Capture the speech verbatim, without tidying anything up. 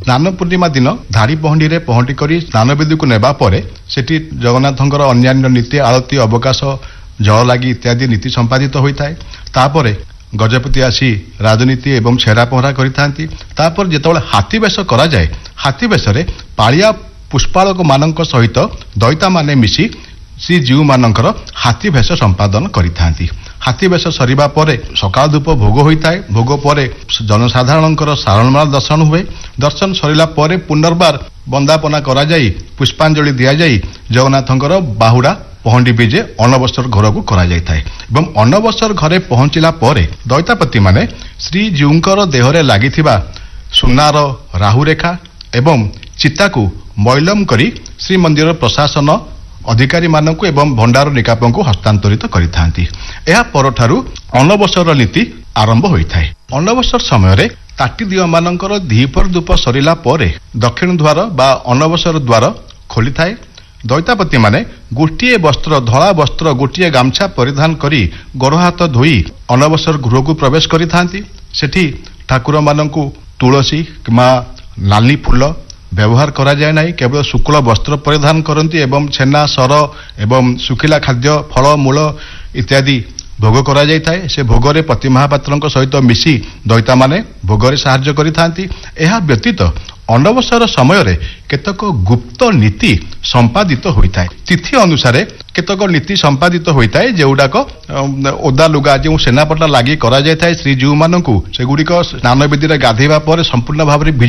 ସ୍ନାନ ପୂର୍ଣ୍ଣିମା ଦିନ ଧାଡ଼ି ପହଣ୍ଡିରେ ପହଣ୍ଡି କରି ସ୍ନାନବେଦୀକୁ ନେବା ପରେ ସେଠି ଜଗନ୍ନାଥଙ୍କର ଅନ୍ୟାନ୍ୟ ନୀତି ଆଳତି ଅବକାଶ ଜଳ ଲାଗି ଇତ୍ୟାଦି ନୀତି ସମ୍ପାଦିତ ହୋଇଥାଏ। ତାପରେ ଗଜପତି ଆସି ରାଜନୀତି ଏବଂ ଛେରା ପହଁରା କରିଥାନ୍ତି। ତାପରେ ଯେତେବେଳେ ହାତୀ ବେଶ କରାଯାଏ, ହାତୀ ବେଶରେ ପାଳିଆ ପୁଷ୍ପାଳକ ମାନଙ୍କ ସହିତ ଦଇତାମାନେ ମିଶି ଶ୍ରୀଜୀଉମାନଙ୍କର ହାତୀ ବେଶ ସମ୍ପାଦନ କରିଥାନ୍ତି। ହାତୀ ବେଶ ସରିବା ପରେ ସକାଳ ଧୂପ ଭୋଗ ହୋଇଥାଏ। ଭୋଗ ପରେ ଜନସାଧାରଣଙ୍କର ସାରଳମାଳ ଦର୍ଶନ ହୁଏ। ଦର୍ଶନ ସରିଲା ପରେ ପୁନର୍ବାର ବନ୍ଦାପନା କରାଯାଇ ପୁଷ୍ପାଞ୍ଜଳି ଦିଆଯାଇ ଜଗନ୍ନାଥଙ୍କର ବାହୁଡା ପହଣ୍ଡି ବିଜେ ଅନବସର ଘରକୁ କରାଯାଇଥାଏ ଏବଂ ଅନବସର ଘରେ ପହଞ୍ଚିଲା ପରେ ଦଇତାପତି ମାନେ ଶ୍ରୀଜୀଉଙ୍କର ଦେହରେ ଲାଗିଥିବା ସୁନାର ରାହୁରେଖା ଏବଂ ଚିତାକୁ ମୈଲମ କରି ଶ୍ରୀମନ୍ଦିର ପ୍ରଶାସନ ଅଧିକାରୀମାନଙ୍କୁ ଏବଂ ଭଣ୍ଡାର ନିକାପଙ୍କୁ ହସ୍ତାନ୍ତରିତ କରିଥାନ୍ତି। ଏହା ପରଠାରୁ ଅନବସର ନୀତି ଆରମ୍ଭ ହୋଇଥାଏ। ଅନବସର ସମୟରେ ତାଟିଦିଅ ମାନଙ୍କର ଦ୍ୱିପହର ଧୂପ ସରିଲା ପରେ ଦକ୍ଷିଣ ଦ୍ୱାର ବା ଅନବସର ଦ୍ୱାର ଖୋଲିଥାଏ। ଦଇତାପତି ମାନେ ଗୋଟିଏ ବସ୍ତ୍ର ଧଳା ବସ୍ତ୍ର ଗୋଟିଏ ଗାମଛା ପରିଧାନ କରି ଗୋଡ଼ ହାତ ଧୋଇ ଅନବସର ଗୃହକୁ ପ୍ରବେଶ କରିଥାନ୍ତି। ସେଠି ଠାକୁର ମାନଙ୍କୁ ତୁଳସୀ କିମ୍ବା ନାଲି ଫୁଲ ବ୍ୟବହାର କରାଯାଏ ନାହିଁ। କେବଳ ଶୁକ୍ଳ ବସ୍ତ୍ର ପରିଧାନ କରନ୍ତି ଏବଂ ଛେନା ସର ଏବଂ ଶୁଖିଲା ଖାଦ୍ୟ ଫଳ ମୂଳ ଇତ୍ୟାଦି ଭୋଗ କରାଯାଇଥାଏ। ସେ ଭୋଗରେ ପତି ମହାପାତ୍ରଙ୍କ ସହିତ ମିଶି ଦଇତାମାନେ ଭୋଗରେ ସାହାଯ୍ୟ କରିଥାନ୍ତି। ଏହା ବ୍ୟତୀତ ଅନବସର ସମୟରେ କେତେକ ଗୁପ୍ତ ନୀତି ସମ୍ପାଦିତ ହୋଇଥାଏ। ତିଥି ଅନୁସାରେ କେତେକ ନୀତି ସମ୍ପାଦିତ ହୋଇଥାଏ, ଯେଉଁଗୁଡାକ ଓଦା ଲୁଗା ଯେଉଁ ସେନାପଟା ଲାଗି କରାଯାଇଥାଏ ଶ୍ରୀଜୀଉମାନଙ୍କୁ, ସେଗୁଡ଼ିକ ସ୍ନାନବେଦୀରେ ଗାଧେଇବା ପରେ ସମ୍ପୂର୍ଣ୍ଣ ଭାବରେ